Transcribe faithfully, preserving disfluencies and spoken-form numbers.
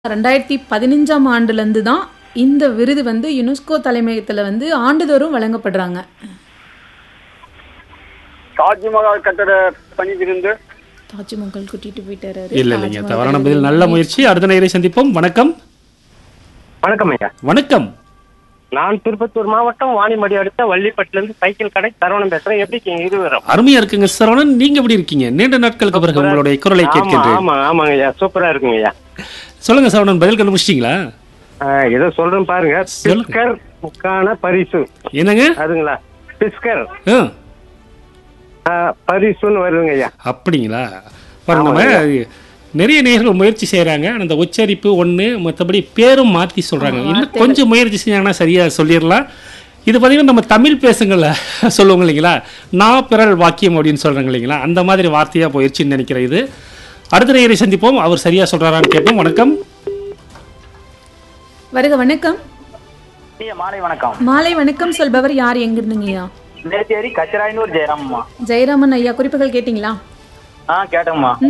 ரெண்டாயிரத்தி பதினஞ்சாம் ஆண்டுலேருந்து தான் இந்த விருது வந்து யுனெஸ்கோ தலைமையகத்தில் வந்து ஆண்டுதோறும் வழங்கப்படுறாங்க. தாஜ்மஹால் கட்டட பணியிலிருந்து தாஜ்மஹால் கூட்டிட்டு போயிட்டாரு. இல்ல இல்லைங்க, தவறான பதில். நல்ல முயற்சி. அடுத்த நேரை சந்திப்போம். வணக்கம். வணக்கம் ஐயா. வணக்கம். நான் திருப்பத்தூர் மாவட்டம் வாணிமடி அடுத்த வள்ளிப்பட்டுல இருந்து சைக்கிள் கடை சரவணன் பேசுறேன். எப்படி இருக்கீங்க? இருவரும் அருமையா இருக்குங்க சரவணன். நீங்க எப்படி இருக்கீங்க? நீண்ட நாட்களுக்கு பிறகு உங்களுடைய குரலை கேட்கின்றேன். ஆமா ஆமாங்க ஐயா, சூப்பரா இருக்குங்க ஐயா. சொல்லுங்க சரவணன், பதில் கண்டுபிடிச்சிட்டீங்களா? ஏதோ சொல்றேன் பாருங்க. சொல்லுங்க. பிஸ்கர் முக்கான பரிசு என்னங்க? அதுங்களா? பிஸ்கர் ஆ, ஆ, பரிசுன்னு வருதுங்க ஐயா. அப்படிங்களா? பாருங்க, நம்ம நிறைய நேயர்கள் முயற்சி செய்யறாங்க. அந்த உச்சரிப்பு ஒண்ணு, மற்றபடி பேரும் மாத்தி சொல்றாங்க. இன்னும் கொஞ்சம் முயற்சி செஞ்சாங்கன்னா சரியா சொல்லிடலாம். இது பார்த்தீங்கன்னா நம்ம தமிழ் பேசுங்கள சொல்லுவோங்க இல்லைங்களா, நான் பிறல் வாக்கியம் அப்படின்னு சொல்றாங்க இல்லைங்களா, அந்த மாதிரி வார்த்தையா போயிடுச்சுன்னு நினைக்கிறேன். இது அடுத்த நேயரை சந்திப்போம். அவர் சரியா சொல்றாரான்னு கேட்போம். வணக்கம். வருக. வணக்கம். மாலை வணக்கம். மாலை வணக்கம். சொல்பவர் யார், எங்கிருந்துங்கய்யா? நேத்தேரி கச்சராயின்னு ஒரு ஜெயராமம்மா. ஜெயராமன் ஐயா, குறிப்புகள் கேட்டீங்களா? ஆ கேட்டோம்மா.